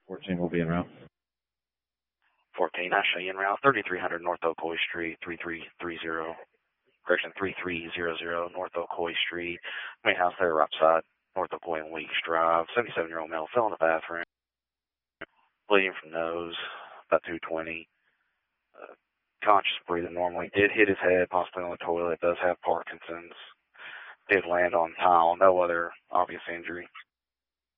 14 will be en route. 14, I show you en route, 3300 North Ocoee Street, 3330. Correction, 3300 North Ocoee Street. Main house there, right beside North Ocoee and Weeks Drive. 77-year-old male fell in the bathroom, bleeding from nose, about 220. Conscious, breathing normally. Did hit his head, possibly on the toilet. Does have Parkinson's. Did land on tile. No other obvious injury.